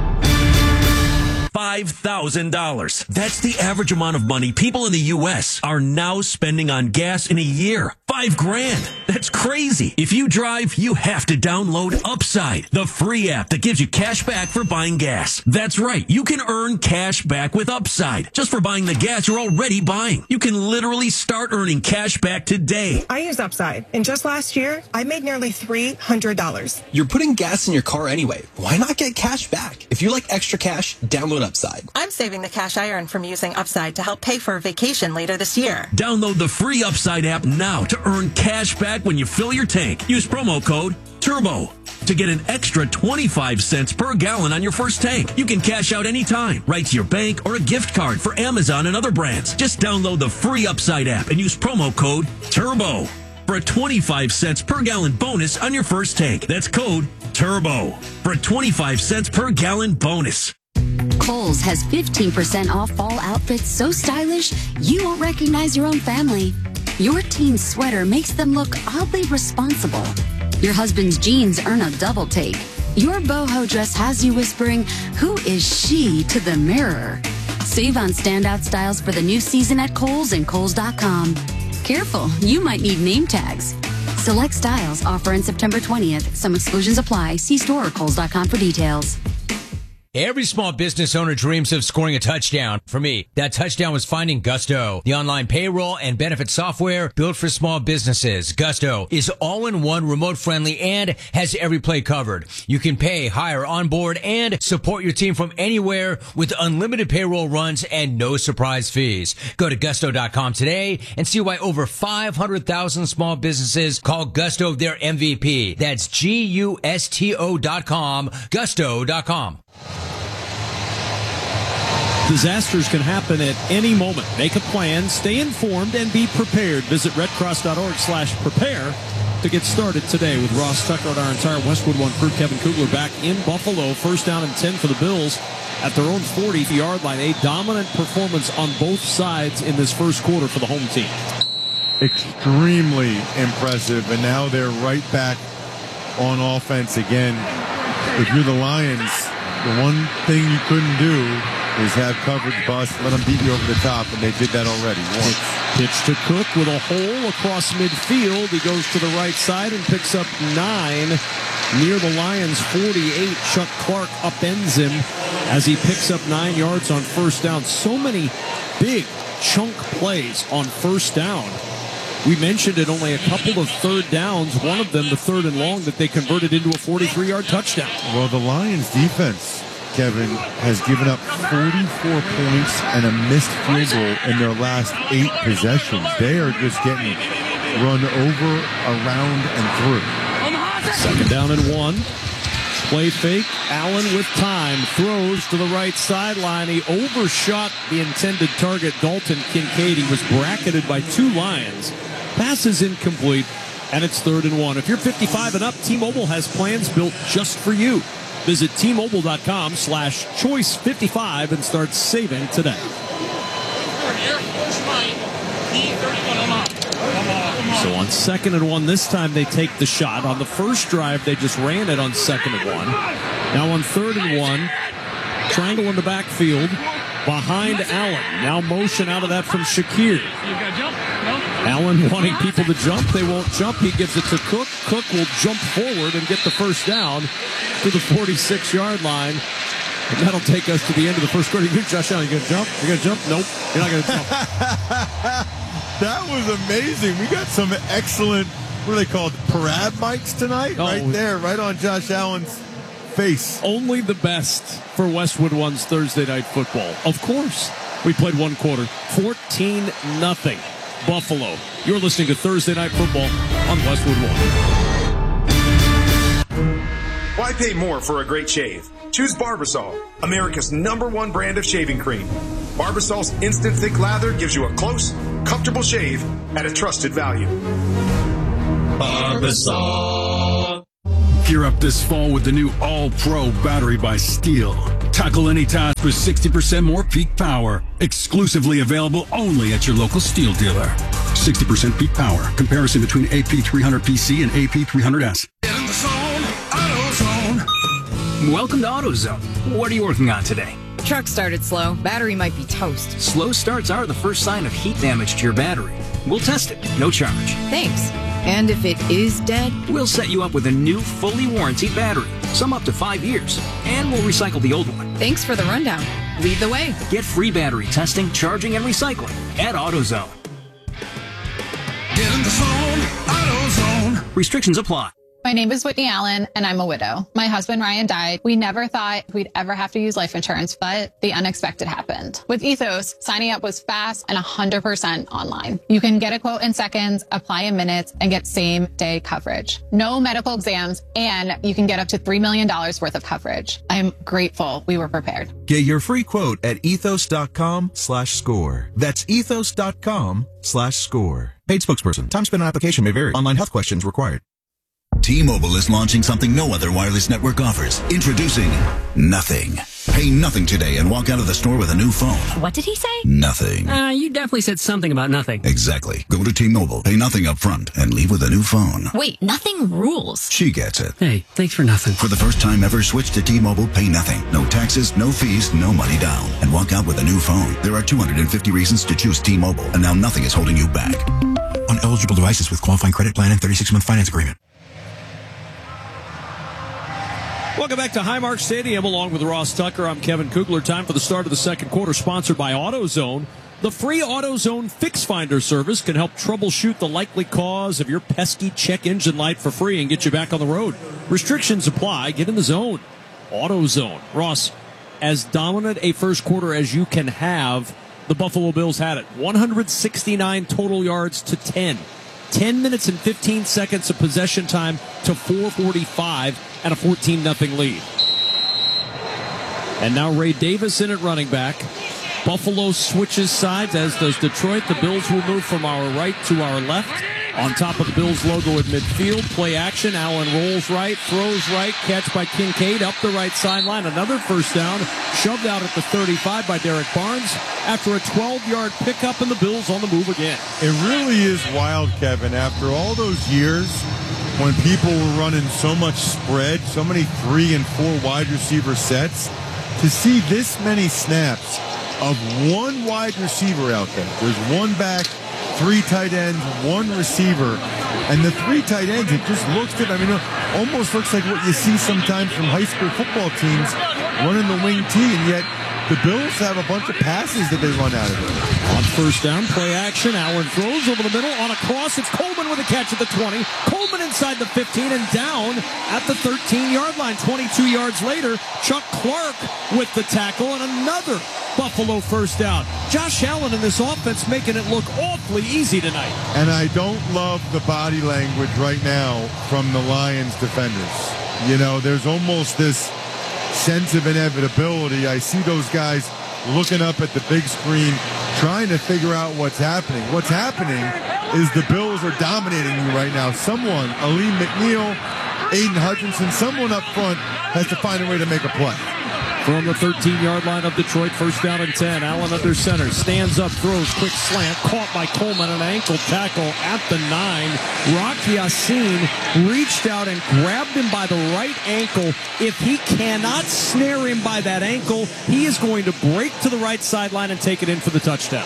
five thousand dollars. That's the average amount of money people in the U S are now spending on gas in a year. Five grand. That's crazy. If you drive, you have to download Upside, the free app that gives you cash back for buying gas. That's right. You can earn cash back with Upside just for buying the gas you're already buying. You can literally start earning cash back today. I use Upside, and just last year, I made nearly three hundred dollars. You're putting gas in your car anyway. Why not get cash back? If you like extra cash, download Upside. I'm saving the cash I earn from using Upside to help pay for a vacation later this year. Download the free Upside app now to earn cash back when you fill your tank. Use promo code TURBO to get an extra twenty-five cents per gallon on your first tank. You can cash out anytime, right to your bank or a gift card for Amazon and other brands. Just download the free Upside app and use promo code TURBO for a twenty-five cents per gallon bonus on your first tank. That's code TURBO for a twenty-five cents per gallon bonus. Kohl's has fifteen percent off fall outfits so stylish you won't recognize your own family. Your teen's sweater makes them look oddly responsible. Your husband's jeans earn a double take. Your boho dress has you whispering, "Who is she?" to the mirror. Save on standout styles for the new season at Kohl's and Kohl's dot com. Careful, you might need name tags. Select styles offer on September twentieth. Some exclusions apply. See store or Kohl's dot com for details. Every small business owner dreams of scoring a touchdown. For me, that touchdown was finding Gusto, the online payroll and benefit software built for small businesses. Gusto is all-in-one, remote-friendly, and has every play covered. You can pay, hire, onboard, and support your team from anywhere with unlimited payroll runs and no surprise fees. Go to gusto dot com today and see why over five hundred thousand small businesses call Gusto their M V P. That's G U S T O dot com, gusto dot com. Disasters can happen at any moment. Make a plan, stay informed, and be prepared. Visit redcross.org slash prepare to get started today with Ross Tucker and our entire Westwood One crew. Kevin Kugler back in Buffalo. First down and ten for the Bills at their own forty-yard line. A dominant performance on both sides in this first quarter for the home team. Extremely impressive, and now they're right back on offense again. If you're the Lions, the one thing you couldn't do is have coverage bust, let them beat you over the top, and they did that already once. Pitch to Cook with a hole across midfield. He goes to the right side and picks up nine near the Lions' forty-eight. Chuck Clark upends him as he picks up nine yards on first down. So many big chunk plays on first down. We mentioned it, only a couple of third downs, one of them the third and long that they converted into a forty-three-yard touchdown. Well, the Lions defense, Kevin, has given up forty-four points and a missed field goal in their last eight possessions. They are just getting run over, around, and through. Second down and one. Play fake. Allen with time. Throws to the right sideline. He overshot the intended target, Dalton Kincaid. He was bracketed by two Lions. Pass is incomplete, and it's third and one. If you're fifty-five and up, T-Mobile has plans built just for you. Visit T-Mobile dot com slash choice fifty-five and start saving today. So on second and one, this time they take the shot. On the first drive, they just ran it on second and one. Now on third and one, triangle in the backfield behind Allen. Now motion out of that from Shakir. Allen wanting people to jump. They won't jump. He gives it to Cook. Cook will jump forward and get the first down to the forty-six-yard line. And that'll take us to the end of the first quarter. You Josh Allen, you going to jump? You going to jump? Nope. You're not going to jump. That was amazing. We got some excellent, what are they called, parade mics tonight? Oh, right there, right on Josh Allen's face. Only the best for Westwood One's Thursday Night Football. Of course. We played one quarter. fourteen nothing. Buffalo You're listening to Thursday Night Football on Westwood One. Why pay more for a great shave? Choose Barbasol, America's number one brand of shaving cream. Barbasol's instant thick lather gives you a close, comfortable shave at a trusted value. Barbasol. Gear up this fall with the new All-Pro battery by Steel. Tackle any task with sixty percent more peak power. Exclusively available only at your local Steel dealer. sixty percent peak power. Comparison between A P three hundred P C and A P three hundred S. In the zone, AutoZone. Welcome to AutoZone. What are you working on today? Truck started slow. Battery might be toast. Slow starts are the first sign of heat damage to your battery. We'll test it, no charge. Thanks. And if it is dead? We'll set you up with a new, fully warranted battery. Some up to five years. And we'll recycle the old one. Thanks for the rundown. Lead the way. Get free battery testing, charging, and recycling at AutoZone. In the zone, AutoZone. Restrictions apply. My name is Whitney Allen, and I'm a widow. My husband, Ryan, died. We never thought we'd ever have to use life insurance, but the unexpected happened. With Ethos, signing up was fast and one hundred percent online. You can get a quote in seconds, apply in minutes, and get same-day coverage. No medical exams, and you can get up to three million dollars worth of coverage. I'm grateful we were prepared. Get your free quote at ethos.com slash score. That's ethos.com slash score. Paid spokesperson. Time spent on application may vary. Online health questions required. T-Mobile is launching something no other wireless network offers. Introducing Nothing. Pay nothing today and walk out of the store with a new phone. What did he say? Nothing. Uh, you definitely said something about nothing. Exactly. Go to T-Mobile, pay nothing up front, and leave with a new phone. Wait, nothing rules. She gets it. Hey, thanks for nothing. For the first time ever, switch to T-Mobile, pay nothing. No taxes, no fees, no money down. And walk out with a new phone. There are two hundred fifty reasons to choose T-Mobile, and now nothing is holding you back. On eligible devices with qualifying credit plan and thirty-six month finance agreement. Welcome back to Highmark Stadium along with Ross Tucker. I'm Kevin Kugler. Time for the start of the second quarter, sponsored by AutoZone. The free AutoZone Fix Finder service can help troubleshoot the likely cause of your pesky check engine light for free and get you back on the road. Restrictions apply. Get in the zone. AutoZone. Ross, as dominant a first quarter as you can have, the Buffalo Bills had it. one hundred sixty-nine total yards to ten. ten minutes and fifteen seconds of possession time to four forty-five and a fourteen nothing lead. And now Ray Davis in at running back. Buffalo switches sides, as does Detroit. The Bills will move from our right to our left. On top of the Bills logo at midfield, play action. Allen rolls right, throws right, catch by Kincaid up the right sideline. Another first down, shoved out at the thirty-five by Derek Barnes after a twelve-yard pickup, and the Bills on the move again. It really is wild, Kevin. After all those years when people were running so much spread, so many three and four wide receiver sets, to see this many snaps of one wide receiver out there. There's one back, three tight ends, one receiver, and the three tight ends, it just looks good. I mean, it almost looks like what you see sometimes from high school football teams running the wing tee, and yet the Bills have a bunch of passes that they run out of it. On first down, play action. Allen throws over the middle. On a cross, it's Coleman with a catch at the twenty. Coleman inside the fifteen and down at the thirteen-yard line. twenty-two yards later, Chuck Clark with the tackle and another Buffalo first down. Josh Allen in this offense making it look awfully easy tonight. And I don't love the body language right now from the Lions defenders. You know, there's almost this sense of inevitability. I see those guys looking up at the big screen, trying to figure out what's happening. What's happening is the Bills are dominating you right now. Someone, Aleem McNeil, Aiden Hutchinson, someone up front has to find a way to make a play. From the thirteen-yard line of Detroit, first down and ten. Allen under center, stands up, throws, quick slant, caught by Coleman, an ankle tackle at the nine. Rock Ya-Sin reached out and grabbed him by the right ankle. If he cannot snare him by that ankle, he is going to break to the right sideline and take it in for the touchdown.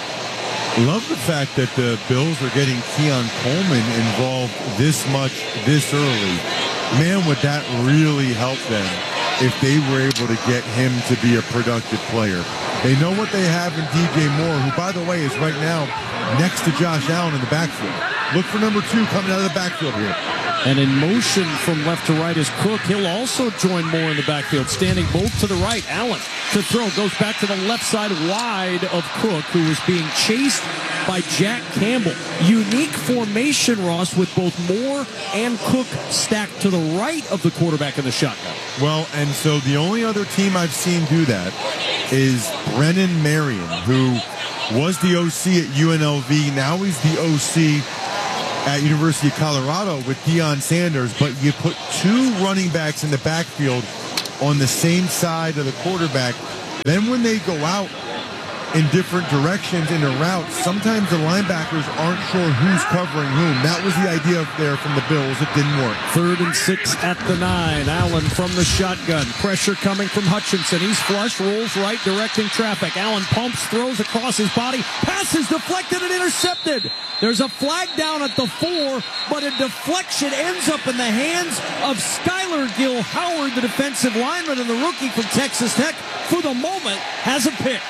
Love the fact that the Bills are getting Keon Coleman involved this much, this early. Man, would that really help them if they were able to get him to be a productive player. They know what they have in D J Moore, who, by the way, is right now next to Josh Allen in the backfield. Look for number two coming out of the backfield here. And in motion from left to right is Cook. He'll also join Moore in the backfield, standing both to the right. Allen to throw, goes back to the left side wide of Cook, who was being chased by Jack Campbell. Unique formation, Ross, with both Moore and Cook stacked to the right of the quarterback in the shotgun. Well, and so the only other team I've seen do that is Brennan Marion, who was the O C at U N L V. Now he's the O C at University of Colorado with Deion Sanders. But you put two running backs in the backfield on the same side of the quarterback. Then when they go out in different directions in the route, sometimes the linebackers aren't sure who's covering whom. That was the idea there from the Bills. It didn't work. Third and six at the nine. Allen from the shotgun. Pressure coming from Hutchinson. He's flush, rolls right, directing traffic. Allen pumps, throws across his body. Pass is deflected and intercepted. There's a flag down at the four, but a deflection ends up in the hands of Skylar Gill Howard, the defensive lineman and the rookie from Texas Tech, for the moment, has a pick.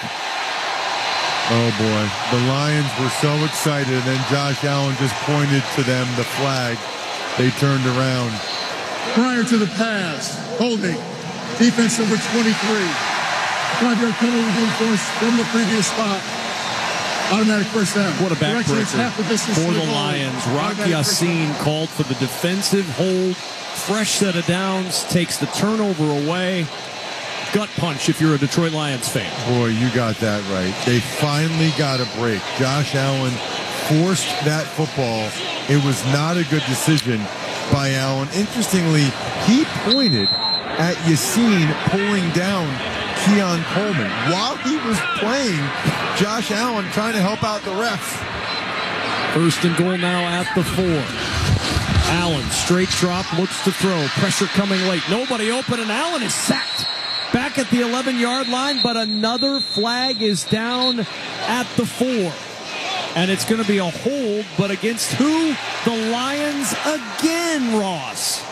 Oh, boy. The Lions were so excited, and then Josh Allen just pointed to them, the flag. They turned around. Prior to the pass, holding, defense number twenty-three. Five-yard penalty being forced from the previous spot. Automatic first down. What a backbreaker the for the Lions. Rock Ya-Sin called for the defensive hold. Fresh set of downs, takes the turnover away. Gut punch if you're a Detroit Lions fan. Boy, you got that right. They finally got a break. Josh Allen forced that football. It was not a good decision by Allen. Interestingly, he pointed at Ya-Sin pulling down Keon Coleman while he was playing. Josh Allen trying to help out the refs. First and goal now at the four. Allen, straight drop, looks to throw. Pressure coming late. Nobody open, and Allen is sacked. Back at the eleven-yard line, but another flag is down at the four. And it's going to be a hold, but against who? The Lions again, Ross.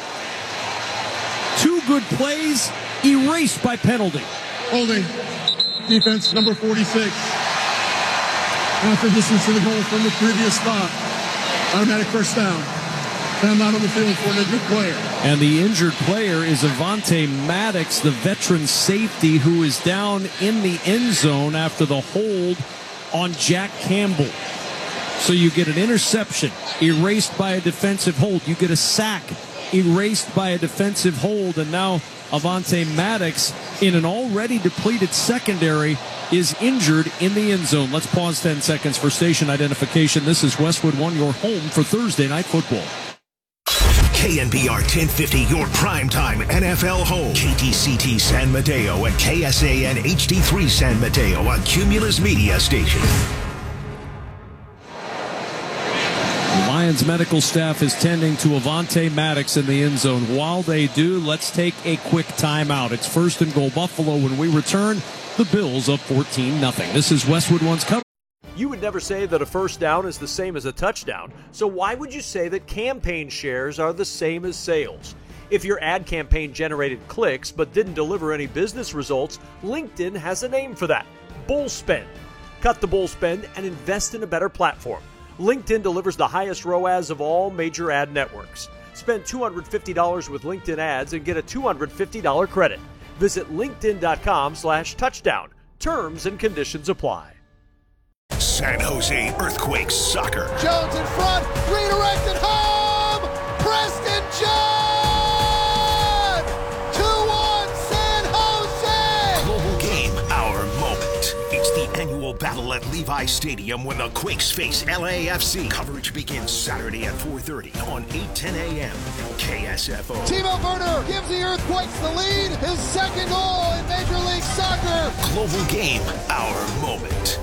Two good plays erased by penalty. Holding. Defense number forty-six. Half the distance to the goal from the previous spot. Automatic first down. Found out on the field for an injured player. And the injured player is Avonte Maddox, the veteran safety, who is down in the end zone after the hold on Jack Campbell. So you get an interception erased by a defensive hold. You get a sack erased by a defensive hold. And now Avonte Maddox, in an already depleted secondary, is injured in the end zone. Let's pause ten seconds for station identification. This is Westwood One, your home for Thursday Night Football. K N B R ten fifty, your primetime N F L home. K T C T San Mateo and K S A N H D three San Mateo, a Cumulus Media station. The Lions medical staff is tending to Avonte Maddox in the end zone. While they do, let's take a quick timeout. It's first and goal Buffalo. When we return, the Bills up fourteen nothing. This is Westwood One's coverage. You would never say that a first down is the same as a touchdown, so why would you say that campaign shares are the same as sales? If your ad campaign generated clicks but didn't deliver any business results, LinkedIn has a name for that: bull spend. Cut the bull spend and invest in a better platform. LinkedIn delivers the highest R O A S of all major ad networks. Spend two hundred fifty dollars with LinkedIn ads and get a two hundred fifty dollars credit. Visit linkedin.com slash touchdown. Terms and conditions apply. San Jose Earthquakes soccer. Jones in front, redirected home! Preston John! two one San Jose! Global game, our moment. It's the annual battle at Levi Stadium when the Quakes face L A F C. Coverage begins Saturday at four thirty on eight ten a.m. K S F O. Timo Werner gives the Earthquakes the lead. His second goal in Major League Soccer. Global game, our moment.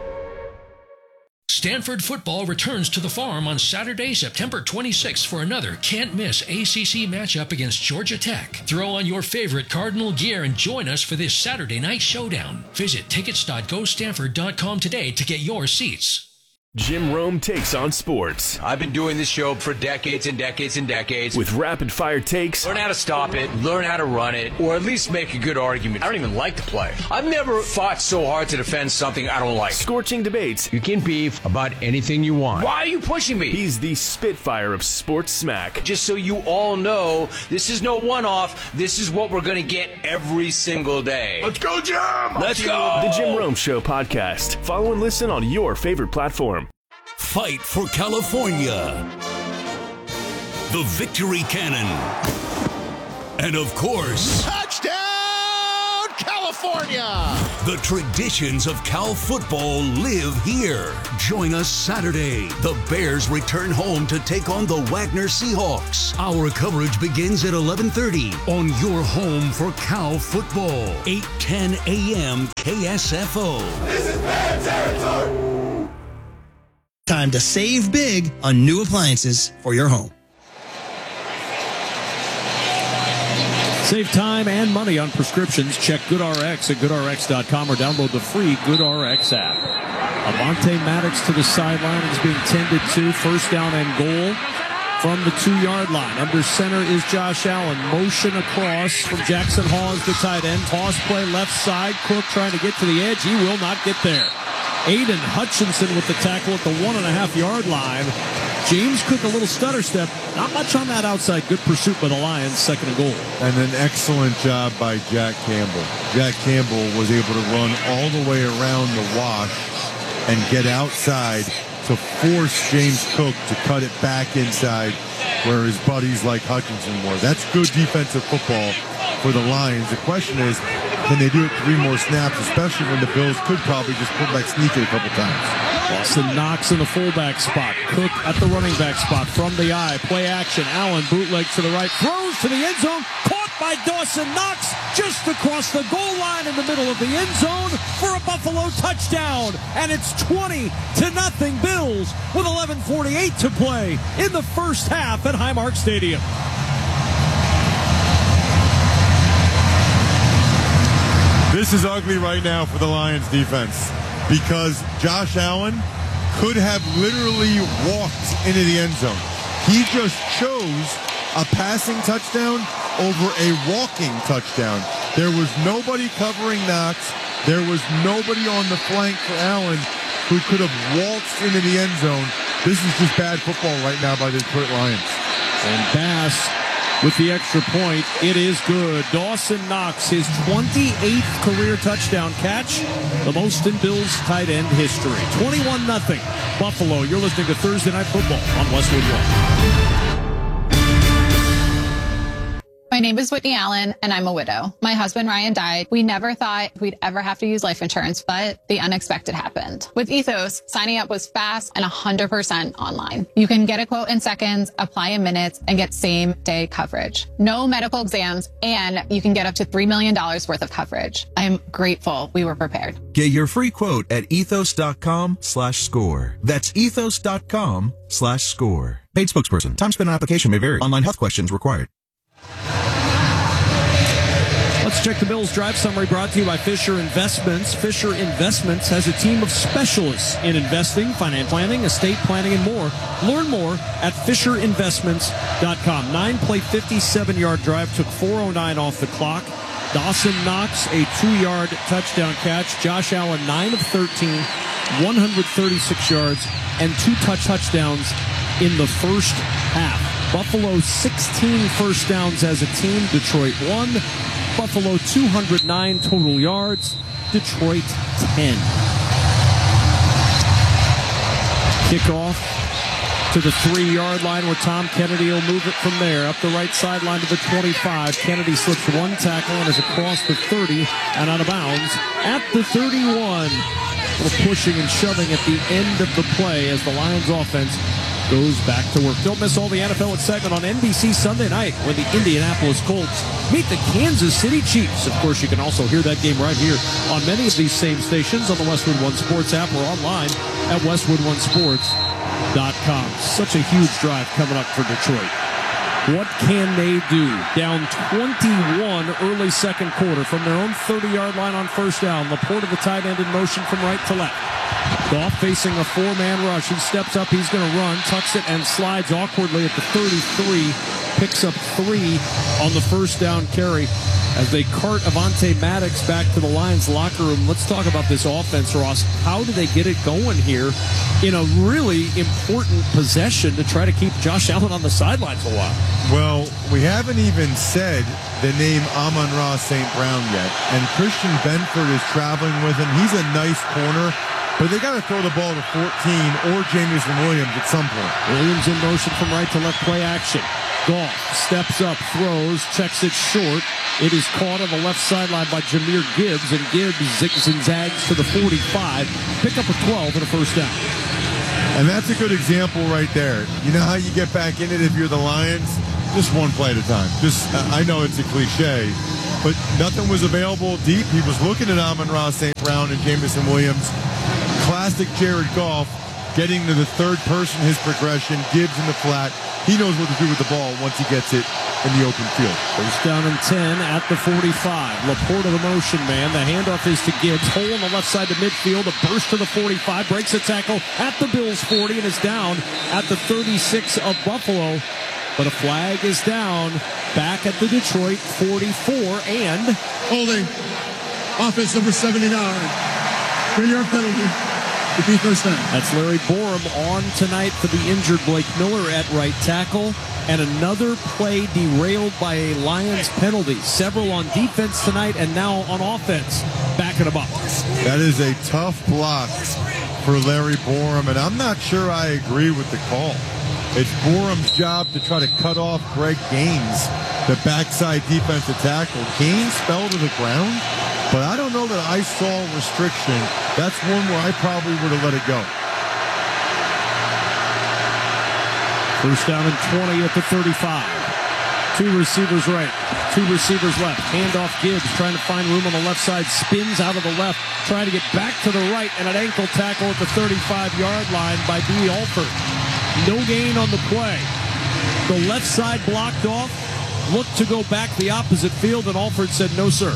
Stanford football returns to the Farm on Saturday, September twenty-sixth for another can't-miss A C C matchup against Georgia Tech. Throw on your favorite Cardinal gear and join us for this Saturday night showdown. Visit tickets dot go stanford dot com today to get your seats. Jim Rome takes on sports. I've been doing this show for decades and decades and decades. With rapid-fire takes. Learn how to stop it, learn how to run it, or at least make a good argument. I don't even like the play. I've never fought so hard to defend something I don't like. Scorching debates. You can beef about anything you want. Why are you pushing me? He's the Spitfire of sports smack. Just so you all know, this is no one-off. This is what we're going to get every single day. Let's go, Jim! Let's go! The Jim Rome Show podcast. Follow and listen on your favorite platform. fight for California. The Victory Cannon. And of course, touchdown, California! The traditions of Cal football live here. Join us Saturday. The Bears return home to take on the Wagner Seahawks. Our coverage begins at eleven thirty on your home for Cal football. eight ten a.m. K S F O. This is Bear territory! Time to save big on new appliances for your home. Save time and money on prescriptions. Check GoodRx at good r x dot com or download the free GoodRx app. Avonte Maddox to the sideline is being tended to. First down and goal from the two-yard line. Under center is Josh Allen. Motion across from Jackson Hall as the tight end. Toss play left side. Cook trying to get to the edge. He will not get there. Aiden Hutchinson with the tackle at the one-and-a-half-yard line. James Cook a little stutter step. Not much on that outside. Good pursuit by the Lions. Second and goal. And an excellent job by Jack Campbell. Jack Campbell was able to run all the way around the wash and get outside to force James Cook to cut it back inside where his buddies like Hutchinson were. That's good defensive football for the Lions. The question is, can they do it three more snaps, especially when the Bills could probably just pull back sneak it a couple times. Austin Knox in the fullback spot. Cook at the running back spot from the eye. Play action. Allen bootleg to the right. Throws to the end zone. Caught by Dawson Knox just across the goal line in the middle of the end zone for a Buffalo touchdown. And it's twenty to nothing Bills with eleven forty-eight to play in the first half at Highmark Stadium. This is ugly right now for the Lions defense because Josh Allen could have literally walked into the end zone. He just chose a passing touchdown over a walking touchdown. There was nobody covering Knox. There was nobody on the flank for Allen who could have waltzed into the end zone. This is just bad football right now by the Detroit Lions. And Bass with the extra point. It is good. Dawson Knox, his twenty-eighth career touchdown catch, the most in Bills tight end history. twenty-one nothing Buffalo. You're listening to Thursday Night Football on Westwood One. My name is Whitney Allen, and I'm a widow. My husband, Ryan, died. We never thought we'd ever have to use life insurance, but the unexpected happened. With Ethos, signing up was fast and one hundred percent online. You can get a quote in seconds, apply in minutes, and get same-day coverage. No medical exams, and you can get up to three million dollars worth of coverage. I'm grateful we were prepared. Get your free quote at ethos.com slash score. That's ethos.com slash score. Paid spokesperson. Time spent on application may vary. Online health questions required. Let's check the Bills drive summary brought to you by Fisher Investments. Fisher Investments has a team of specialists in investing, financial planning, estate planning, and more. Learn more at fisher investments dot com. Nine-play, fifty-seven-yard drive, took four oh nine off the clock. Dawson Knox, a two-yard touchdown catch. Josh Allen, nine of thirteen, one hundred thirty-six yards, and two touch touchdowns in the first half. Buffalo, sixteen first downs as a team. Detroit, one. Buffalo, two hundred nine total yards. Detroit, ten. Kickoff to the three-yard line where Tom Kennedy will move it from there. Up the right sideline to the twenty-five. Kennedy slips one tackle and is across the thirty and out of bounds at the thirty-one. A little pushing and shoving at the end of the play as the Lions offense goes back to work. Don't miss all the N F L excitement on N B C Sunday night when the Indianapolis Colts meet the Kansas City Chiefs. Of course, you can also hear that game right here on many of these same stations on the Westwood One Sports app or online at westwood one sports dot com. Such a huge drive coming up for Detroit. What can they do? Down twenty-one early second quarter from their own thirty-yard line on first down. Laporta, the tight end, in motion from right to left. Goff facing a four-man rush. He steps up. He's going to run, tucks it, and slides awkwardly at the thirty-three. Picks up three on the first down carry as they cart Avonte Maddox back to the Lions locker room. Let's talk about this offense, Ross. How do they get it going here in a really important possession to try to keep Josh Allen on the sidelines a while? Well, we haven't even said the name Amon-Ra Saint Brown yet, and Christian Benford is traveling with him. He's a nice corner, But they got to throw the ball to fourteen or Jamison Williams at some point. Williams in motion from right to left, play action. Goff steps up, throws, checks it short. It is caught on the left sideline by Jahmyr Gibbs, and Gibbs zigs and zags to the forty-five. Pick up a twelve and a first down. And that's a good example right there. You know how you get back in it if you're the Lions? Just one play at a time. Just, I know it's a cliche, but nothing was available deep. He was looking at Amon-Ra Saint Brown and Jamison Williams. Classic Jared Goff, getting to the third person, his progression. Gibbs in the flat. He knows what to do with the ball once he gets it in the open field. First down and ten at the forty-five. Laporta the motion man. The handoff is to Gibbs. Hole on the left side to midfield. A burst to the forty-five. Breaks a tackle at the Bills' forty and is down at the thirty-six of Buffalo. But a flag is down back at the Detroit forty-four and holding. Offense number seventy-nine. Three-yard penalty. Repeat first down. That's Larry Borom on tonight for the injured Blake Miller at right tackle. And another play derailed by a Lions penalty. Several on defense tonight and now on offense. Backing them up. That is a tough block for Larry Borom, and I'm not sure I agree with the call. It's Borum's job to try to cut off Greg Gaines, the backside defensive tackle. Gaines fell to the ground, but I don't know that I saw restriction. That's one where I probably would have let it go. First down and twenty at the thirty-five. Two receivers right, two receivers left. Handoff Gibbs trying to find room on the left side. Spins out of the left, trying to get back to the right, and an ankle tackle at the thirty-five-yard line by Dee Alford. No gain on the play. The left side blocked off. Looked to go back the opposite field, and Alford said, no, sir.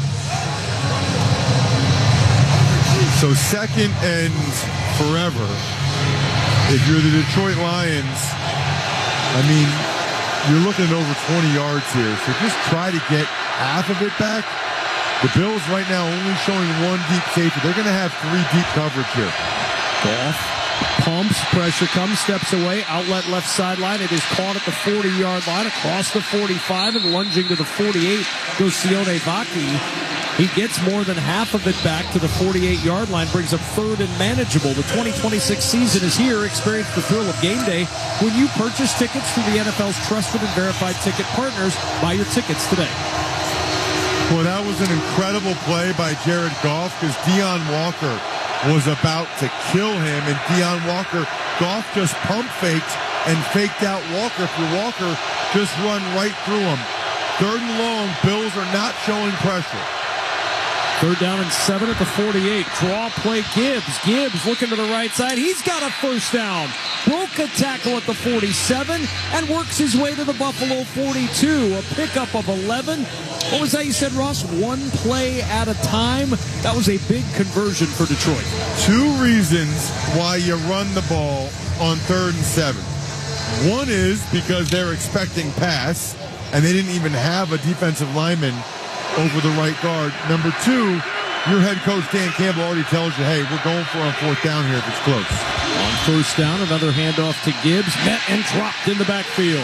So second and forever. If you're the Detroit Lions, I mean, you're looking at over twenty yards here. So just try to get half of it back. The Bills right now only showing one deep safety. They're going to have three deep coverage here. Goff pumps, pressure comes, steps away, outlet left sideline. It is caught at the forty-yard line, across the forty-five, and lunging to the forty-eight goes Sione Vaki. He gets more than half of it back to the forty-eight-yard line, brings up third and manageable. The twenty twenty-six season is here. Experience the thrill of game day when you purchase tickets through the N F L's trusted and verified ticket partners. Buy your tickets today. Well, that was an incredible play by Jared Goff because Deion Walker was about to kill him, and Deion Walker, Goff just pump faked and faked out Walker. For Walker, just run right through him. Third and long, Bills are not showing pressure. Third down and seven at the forty-eight. Draw play Gibbs. Gibbs looking to the right side. He's got a first down. Broke a tackle at the forty-seven and works his way to the Buffalo forty-two. A pickup of eleven. What was that you said, Ross? One play at a time. That was a big conversion for Detroit. Two reasons why you run the ball on third and seven. One is because they're expecting pass, and they didn't even have a defensive lineman over the right guard. Number two, your head coach Dan Campbell already tells you, hey, we're going for on fourth down here if it's close. On first down, another handoff to Gibbs, met and dropped in the backfield.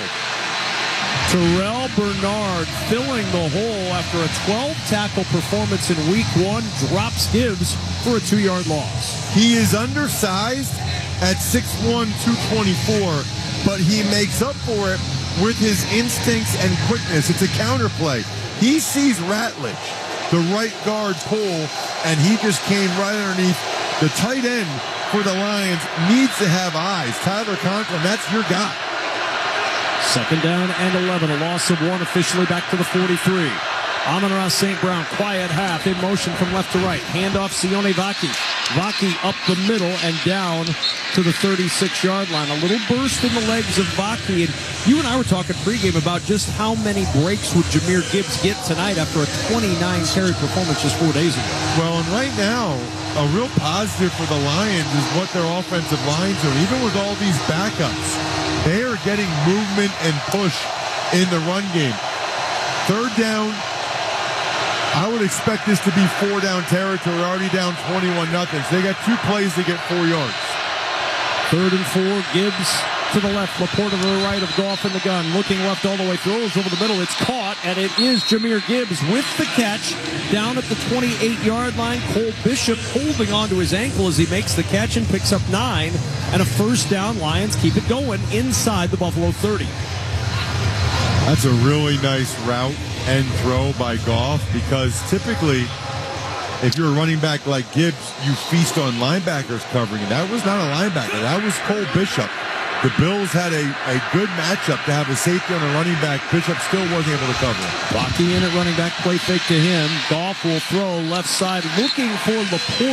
Terrell Bernard filling the hole after a twelve-tackle performance in week one, drops Gibbs for a two-yard loss. He is undersized at six one, two twenty-four, but he makes up for it with his instincts and quickness. It's a counterplay. He sees Ratledge, the right guard, pull, and he just came right underneath. The tight end for the Lions needs to have eyes. Tyler Conklin, that's your guy. Second down and eleven, a loss of one, officially back to the forty-three. Amon-Ra Saint Brown, quiet half, in motion from left to right. Handoff Sione Vaki. Vaki up the middle and down to the thirty-six-yard line. A little burst in the legs of Vaki. And you and I were talking pregame about just how many breaks would Jahmyr Gibbs get tonight after a twenty-nine carry performance just four days ago. Well, and right now, a real positive for the Lions is what their offensive line's doing. Even with all these backups, they are getting movement and push in the run game. Third down, I would expect this to be four down territory. We're already down twenty-one nothing. So they got two plays to get four yards. Third and four, Gibbs to the left, Laporte to the right of Goff in the gun. Looking left all the way, throws over the middle. It's caught, and it is Jahmyr Gibbs with the catch down at the twenty-eight-yard line. Cole Bishop holding onto his ankle as he makes the catch and picks up nine. And a first down. Lions keep it going inside the Buffalo thirty. That's a really nice route and throw by Goff, because typically if you're a running back like Gibbs, you feast on linebackers covering. And that was not a linebacker. That was Cole Bishop. The Bills had a, a good matchup to have a safety on a running back. Bishop still wasn't able to cover it. Locking in at running back, play fake to him. Goff will throw left side, looking for Laporte.